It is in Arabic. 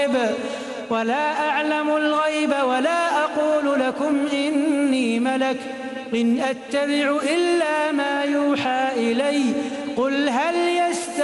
ولا أعلم الغيب ولا أقول لكم إني ملك إن أتبع إلا ما يوحى